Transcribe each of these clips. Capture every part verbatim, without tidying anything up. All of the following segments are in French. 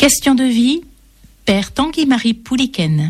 Question de vie, Père Tanguy-Marie Pouliken.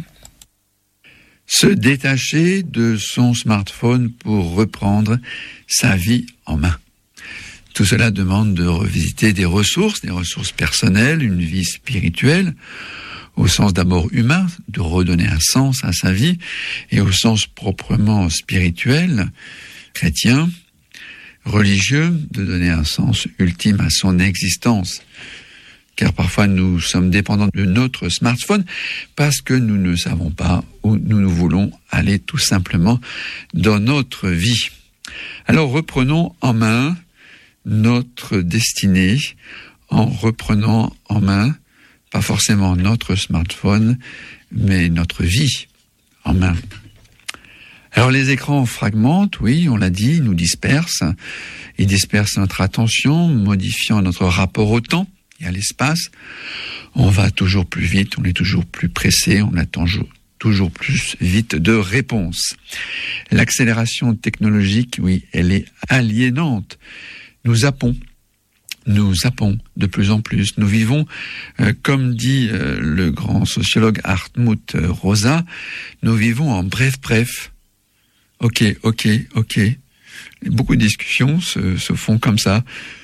Se détacher de son smartphone pour reprendre sa vie en main. Tout cela demande de revisiter des ressources, des ressources personnelles, une vie spirituelle, au sens d'abord humain, de redonner un sens à sa vie, et au sens proprement spirituel, chrétien, religieux, de donner un sens ultime à son existence. Car parfois nous sommes dépendants de notre smartphone parce que nous ne savons pas où nous, nous voulons aller tout simplement dans notre vie. Alors reprenons en main notre destinée en reprenant en main, pas forcément notre smartphone, mais notre vie en main. Alors les écrans fragmentent, oui, on l'a dit, ils nous dispersent. Ils dispersent notre attention, modifiant notre rapport au temps et à l'espace. On va toujours plus vite, on est toujours plus pressé, on attend toujours plus vite de réponses. L'accélération technologique, oui, elle est aliénante. Nous zappons, nous zappons de plus en plus. Nous vivons, euh, comme dit euh, le grand sociologue Hartmut Rosa, nous vivons en bref bref. Ok, ok, ok. Beaucoup de discussions se, se font comme ça.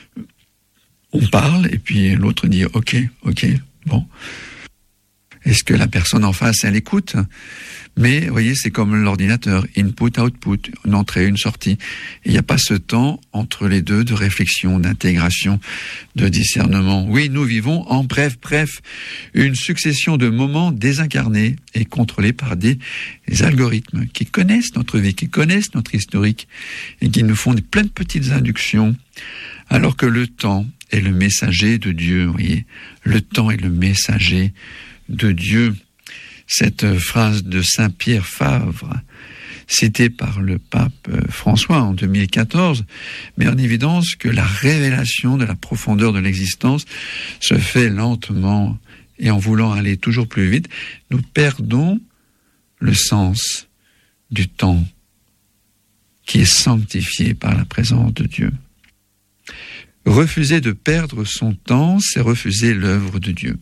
On parle et puis l'autre dit ok, ok, bon. Est-ce que la personne en face, elle écoute ? Mais, vous voyez, c'est comme l'ordinateur, input, output, une entrée, une sortie. Il n'y a pas ce temps entre les deux de réflexion, d'intégration, de discernement. Oui, nous vivons en bref, bref, une succession de moments désincarnés et contrôlés par des, des algorithmes qui connaissent notre vie, qui connaissent notre historique et qui nous font des, plein de petites inductions, alors que le temps est le messager de Dieu, vous voyez. Le temps est le messager de Dieu. Cette phrase de saint Pierre Favre, citée par le pape François en deux mille quatorze, met en évidence que la révélation de la profondeur de l'existence se fait lentement et en voulant aller toujours plus vite, nous perdons le sens du temps qui est sanctifié par la présence de Dieu. Refuser de perdre son temps, c'est refuser l'œuvre de Dieu.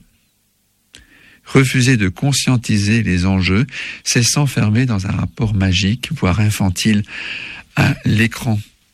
Refuser de conscientiser les enjeux, c'est s'enfermer dans un rapport magique, voire infantile, à l'écran.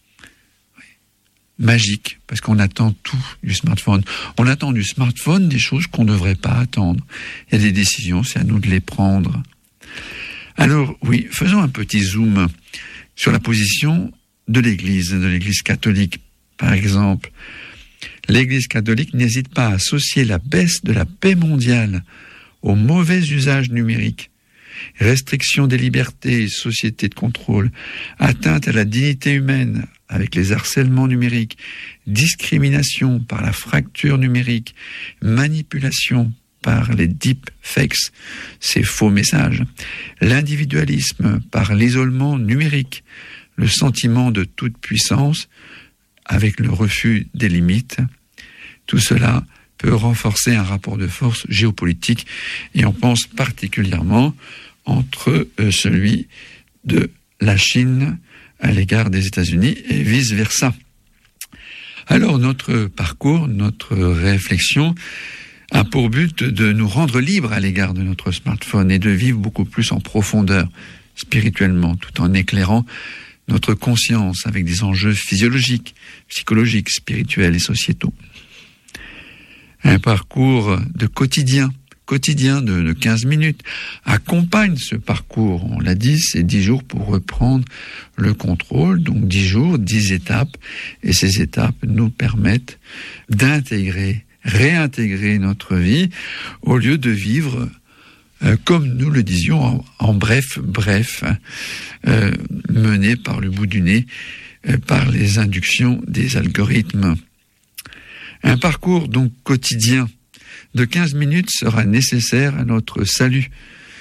Magique, parce qu'on attend tout du smartphone. On attend du smartphone des choses qu'on ne devrait pas attendre. Il y a des décisions, c'est à nous de les prendre. Alors, oui, faisons un petit zoom sur la position de l'Église, de l'Église catholique, par exemple. L'Église catholique n'hésite pas à associer la baisse de la paix mondiale au mauvais usage numérique, restriction des libertés, société de contrôle, atteinte à la dignité humaine avec les harcèlements numériques, discrimination par la fracture numérique, manipulation par les deepfakes, ces faux messages, l'individualisme par l'isolement numérique, le sentiment de toute puissance avec le refus des limites. Tout cela peut renforcer un rapport de force géopolitique et on pense particulièrement entre euh, celui de la Chine à l'égard des États-Unis et vice-versa. Alors notre parcours, notre réflexion a pour but de nous rendre libres à l'égard de notre smartphone et de vivre beaucoup plus en profondeur spirituellement, tout en éclairant notre conscience avec des enjeux physiologiques, psychologiques, spirituels et sociétaux. Un parcours de quotidien, quotidien de, de quinze minutes, accompagne ce parcours. On l'a dit, c'est dix jours pour reprendre le contrôle, donc dix jours, dix étapes, et ces étapes nous permettent d'intégrer, réintégrer notre vie, au lieu de vivre euh, comme nous le disions, en, en bref, bref, euh, mené par le bout du nez, euh, par les inductions des algorithmes. Un parcours donc quotidien de quinze minutes sera nécessaire à notre salut,